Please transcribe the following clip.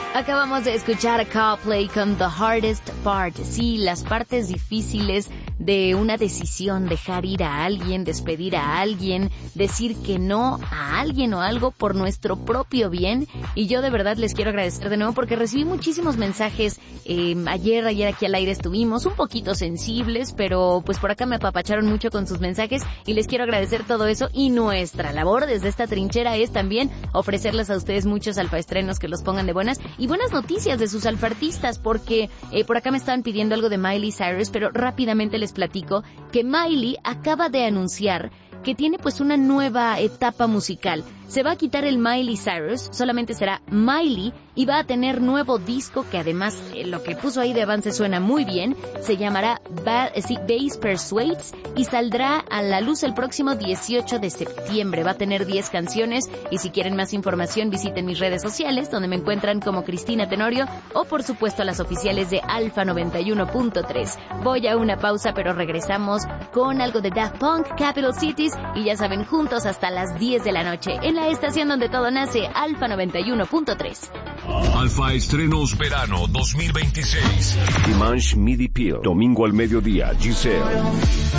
Acabamos de escuchar a Coldplay con The Hardest Part. Sí, las partes difíciles de una decisión, dejar ir a alguien, despedir a alguien, decir que no a alguien o algo por nuestro propio bien. Y yo de verdad les quiero agradecer de nuevo porque recibí muchísimos mensajes. Ayer aquí al aire estuvimos un poquito sensibles, pero pues por acá me apapacharon mucho con sus mensajes y les quiero agradecer todo eso. Y nuestra labor desde esta trinchera es también ofrecerles a ustedes muchos alfaestrenos que los pongan de buenas y buenas noticias de sus alfartistas, porque por acá me estaban pidiendo algo de Miley Cyrus, pero rápidamente les platico que Miley acaba de anunciar que tiene pues una nueva etapa musical. Se va a quitar el Miley Cyrus, solamente será Miley y va a tener nuevo disco que además lo que puso ahí de avance suena muy bien. Se llamará Bass Persuades y saldrá a la luz el próximo 18 de septiembre. Va a tener 10 canciones y si quieren más información visiten mis redes sociales donde me encuentran como Cristina Tenorio o por supuesto las oficiales de Alfa 91.3. Voy a una pausa pero regresamos con algo de Daft Punk, Capital Cities y ya saben, juntos hasta las 10 de la noche en la estación donde todo nace, Alfa 91.3. Alfa Estrenos Verano 2026. Dimanche Midi Peel, domingo al mediodía, Giselle.